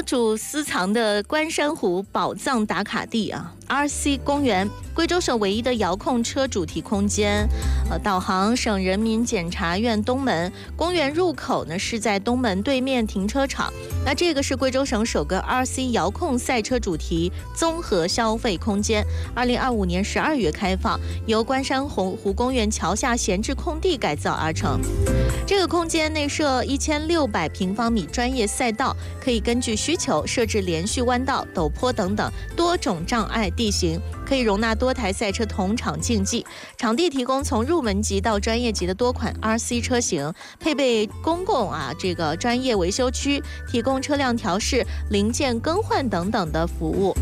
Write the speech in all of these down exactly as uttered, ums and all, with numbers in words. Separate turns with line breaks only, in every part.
主私藏的关山湖宝藏打卡地啊 ，R C 公园，贵州省唯一的遥控车主题空间。呃，导航省人民检察院东门公园入口呢是在东门对面停车场。那这个是贵州省首个 R C 遥控赛车主题综合消费空间，二零二五年十二月开放，由关山湖湖公园桥下闲置空地改造而成。这个空间内设一千六百平方米专业赛道，可以根据需求设置连续弯道、陡坡等等多种障碍地形，可以容纳多台赛车同场竞技。场地提供从入门级到专业级的多款 R C 车型，配备公共啊这个专业维修区，提供车辆调试、零件更换等等的服务。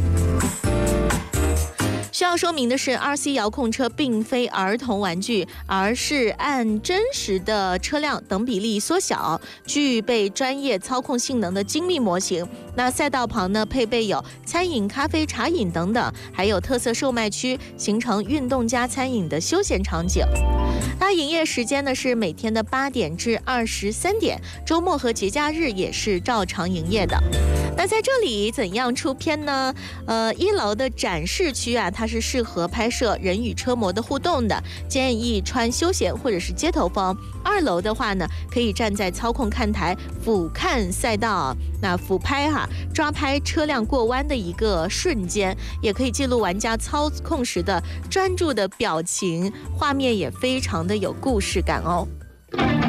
需要说明的是 ，R C 遥控车并非儿童玩具，而是按真实的车辆等比例缩小，具备专业操控性能的精密模型。那赛道旁呢，配备有餐饮、咖啡、茶饮等等，还有特色售卖区，形成运动加餐饮的休闲场景。它营业时间呢是每天的八点至二十三点，周末和节假日也是照常营业的。那在这里怎样出片呢？呃，一楼的展示区啊，它是适合拍摄人与车模的互动的，建议穿休闲或者是街头风。二楼的话呢，可以站在操控看台俯瞰赛道，那俯拍哈、啊，抓拍车辆过弯的一个瞬间，也可以记录玩家操控时的专注的表情，画面也非常的有故事感哦。